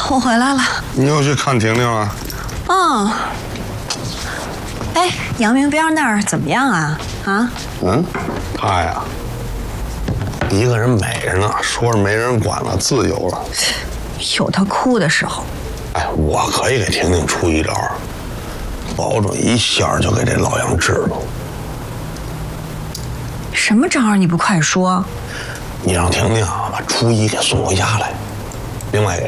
我回来了。 你又去看婷婷了？ 嗯。哎，阳明边那儿怎么样啊？啊？ 他呀，一个人美着呢，说是没人管了，自由了。 有他哭的时候。 哎，我可以给婷婷出一招，保准一下就给这老杨治了。 什么招你不快说？ 你让婷婷啊把初一给送回家来，另外